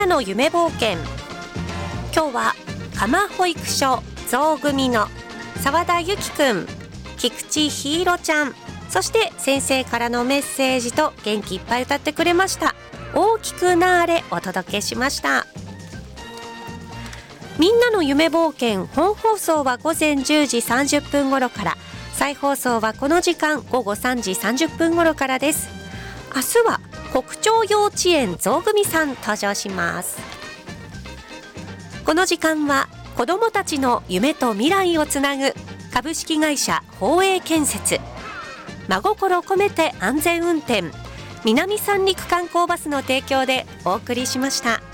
の夢冒険。今日は鎌保育所ゾウ組の澤田由紀くん、菊池ひいろちゃん、そして先生からのメッセージと元気いっぱい歌ってくれました大きくなーれお届けしました。みんなの夢冒険本放送は午前10時30分頃から、再放送はこの時間午後3時30分頃からです。明日は国鳥幼稚園ゾウ組さん登場します。この時間は子どもたちの夢と未来をつなぐ株式会社宝永建設、真心込めて安全運転、南三陸観光バスの提供でお送りしました。